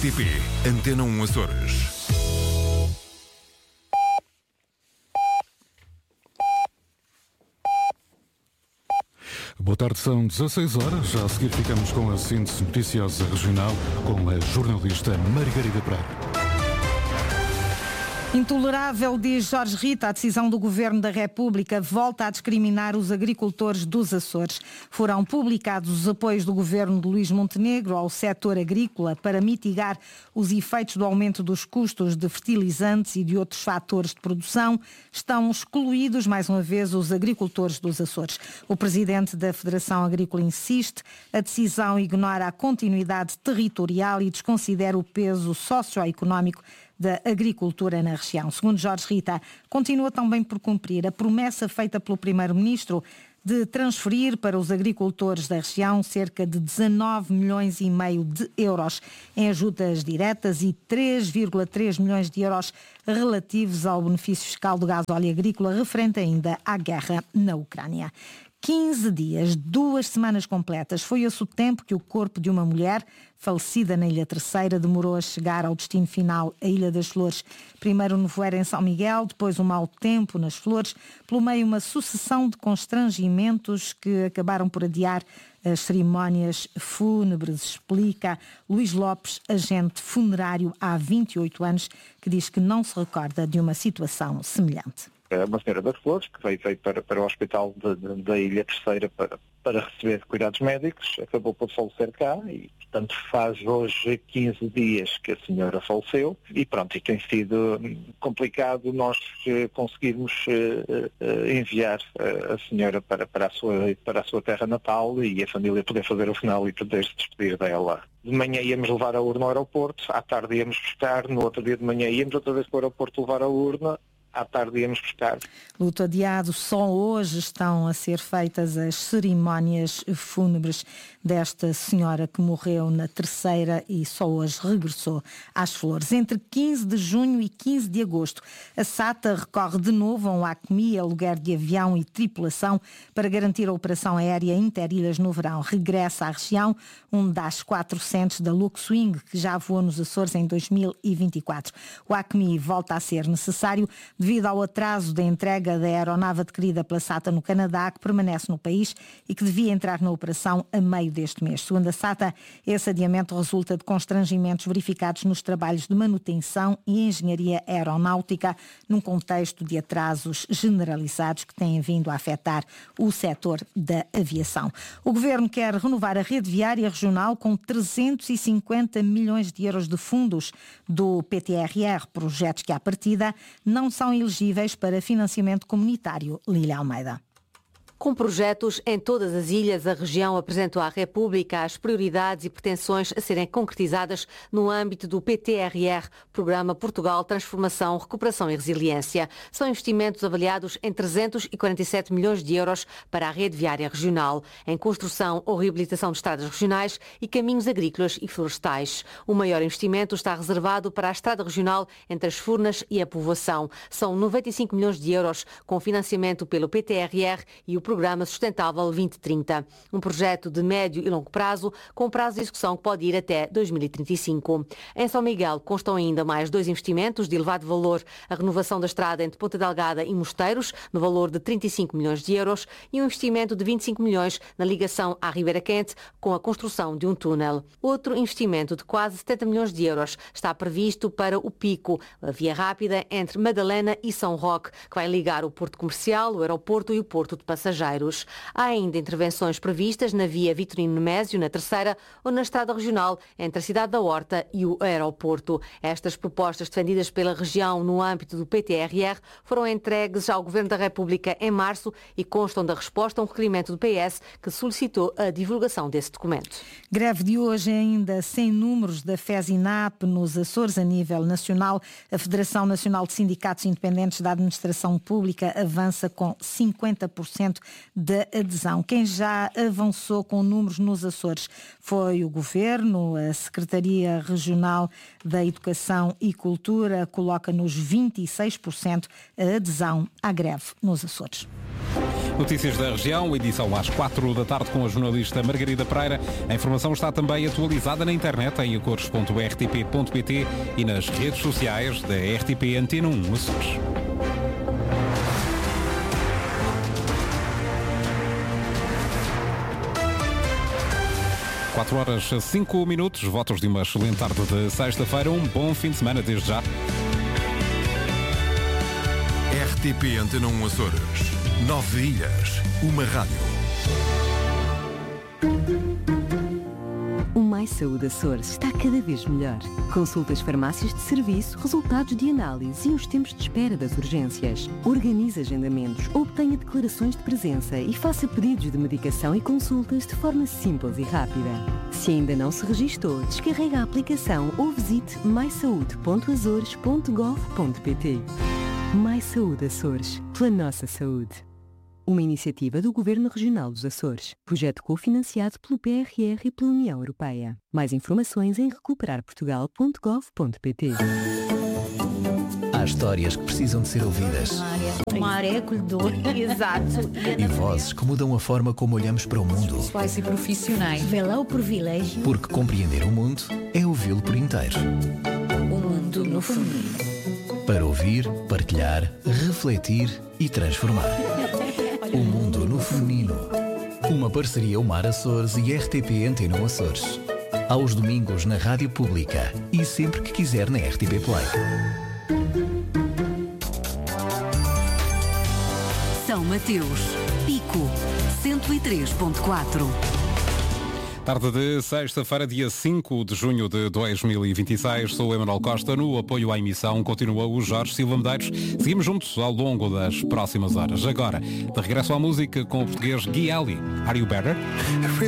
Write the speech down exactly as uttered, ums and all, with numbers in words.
T P, Antena um Açores. Boa tarde, são dezasseis horas. Já a seguir ficamos com a síntese noticiosa regional com a jornalista Margarida Pereira. Intolerável, diz Jorge Rita, a decisão do Governo da República volta a discriminar os agricultores dos Açores. Foram publicados os apoios do Governo de Luís Montenegro ao setor agrícola para mitigar os efeitos do aumento dos custos de fertilizantes e de outros fatores de produção. Estão excluídos, mais uma vez, os agricultores dos Açores. O presidente da Federação Agrícola insiste, a decisão ignora a continuidade territorial e desconsidera o peso socioeconómico da agricultura na região. Segundo Jorge Rita, continua também por cumprir a promessa feita pelo Primeiro-Ministro de transferir para os agricultores da região cerca de dezanove milhões e meio de euros em ajudas diretas e três vírgula três milhões de euros relativos ao benefício fiscal do gasóleo agrícola, referente ainda à guerra na Ucrânia. quinze dias, duas semanas completas. Foi esse o tempo que o corpo de uma mulher falecida na Ilha Terceira demorou a chegar ao destino final, a Ilha das Flores. Primeiro o nevoeiro em São Miguel, depois o mau tempo nas Flores, pelo meio uma sucessão de constrangimentos que acabaram por adiar as cerimónias fúnebres, explica Luís Lopes, agente funerário há vinte e oito anos, que diz que não se recorda de uma situação semelhante. É uma senhora das Flores, que veio, veio para, para o hospital de, de, da Ilha Terceira para, para receber cuidados médicos, acabou por falecer cá e, portanto, faz hoje quinze dias que a senhora faleceu e pronto, e tem sido complicado nós eh, conseguirmos eh, eh, enviar eh, a senhora para, para, a sua, para a sua terra natal e a família poder fazer o final e poder se despedir dela. De manhã íamos levar a urna ao aeroporto, à tarde íamos buscar, no outro dia de manhã íamos outra vez para o aeroporto levar a urna, à tarde íamos buscar. Luto adiado, só hoje estão a ser feitas as cerimónias fúnebres desta senhora que morreu na Terceira e só hoje regressou às Flores. Entre quinze de junho e quinze de agosto, a SATA recorre de novo a um ACMI, aluguer de avião e tripulação, para garantir a operação aérea interilhas no verão. Regressa à região um das quatrocentos da Luxwing, que já voou nos Açores em dois mil e vinte e quatro. O ACMI volta a ser necessário devido ao atraso da entrega da aeronave adquirida pela SATA no Canadá, que permanece no país e que devia entrar na operação a meio deste mês. Segundo a SATA, esse adiamento resulta de constrangimentos verificados nos trabalhos de manutenção e engenharia aeronáutica, num contexto de atrasos generalizados que têm vindo a afetar o setor da aviação. O Governo quer renovar a rede viária regional com trezentos e cinquenta milhões de euros de fundos do P T R R, projetos que, à partida, não são elegíveis para financiamento comunitário. Lília Almeida. Com projetos em todas as ilhas, a região apresentou à República as prioridades e pretensões a serem concretizadas no âmbito do P T R R, Programa Portugal Transformação, Recuperação e Resiliência. São investimentos avaliados em trezentos e quarenta e sete milhões de euros para a rede viária regional, em construção ou reabilitação de estradas regionais e caminhos agrícolas e florestais. O maior investimento está reservado para a estrada regional entre as Furnas e a Povoação. São noventa e cinco milhões de euros, com financiamento pelo P T R R e o Programa Sustentável vinte trinta, um projeto de médio e longo prazo, com prazo de execução que pode ir até dois mil e trinta e cinco. Em São Miguel constam ainda mais dois investimentos de elevado valor: a renovação da estrada entre Ponta Delgada e Mosteiros, no valor de trinta e cinco milhões de euros, e um investimento de vinte e cinco milhões na ligação à Ribeira Quente, com a construção de um túnel. Outro investimento de quase setenta milhões de euros está previsto para o Pico, a via rápida entre Madalena e São Roque, que vai ligar o Porto Comercial, o aeroporto e o Porto de Passageiros. Há ainda intervenções previstas na via Vitorino Nemésio, na Terceira, ou na estrada regional entre a cidade da Horta e o aeroporto. Estas propostas defendidas pela região no âmbito do P T R R foram entregues ao Governo da República em março e constam da resposta a um requerimento do P S que solicitou a divulgação desse documento. Greve de hoje ainda sem números da FESINAP nos Açores a nível nacional. A Federação Nacional de Sindicatos Independentes da Administração Pública avança com cinquenta por cento da adesão. Quem já avançou com números nos Açores foi o Governo. A Secretaria Regional da Educação e Cultura coloca nos vinte e seis por cento a adesão à greve nos Açores. Notícias da região, edição às quatro da tarde com a jornalista Margarida Pereira. A informação está também atualizada na internet em acores ponto r t p ponto p t e nas redes sociais da R T P Antena um Açores. quatro horas cinco minutos, votos de uma excelente tarde de sexta-feira. Um bom fim de semana desde já. R T P Antena um Açores. Nove ilhas, uma rádio. O Mais Saúde Açores está cada vez melhor. Consultas, farmácias de serviço, resultados de análise e os tempos de espera das urgências. Organize agendamentos, obtenha declarações de presença e faça pedidos de medicação e consultas de forma simples e rápida. Se ainda não se registou, descarregue a aplicação ou visite mais saúde ponto azores ponto gov ponto p t. Mais Saúde Açores, pela nossa saúde. Uma iniciativa do Governo Regional dos Açores. Projeto cofinanciado pelo P R R e pela União Europeia. Mais informações em recuperar portugal ponto gov ponto p t. Há histórias que precisam de ser ouvidas. Uma área acolhedora. Exato. E vozes que mudam a forma como olhamos para o mundo. Pessoais e profissionais. Vê lá o privilégio. Porque compreender o mundo é ouvi-lo por inteiro. O mundo no feminino. Para ouvir, partilhar, refletir e transformar. O mundo no feminino. Uma parceria Umar Açores e R T P Antena um Açores. Aos domingos na Rádio Pública e sempre que quiser na R T P Play. São Mateus, Pico, cento e três ponto quatro. Tarde de sexta-feira, dia cinco de junho de dois mil e vinte e seis. Sou Emanuel Costa. No apoio à emissão continua o Jorge Silva Medeiros. Seguimos juntos ao longo das próximas horas. Agora, de regresso à música com o português Gui Ali. Are You Better?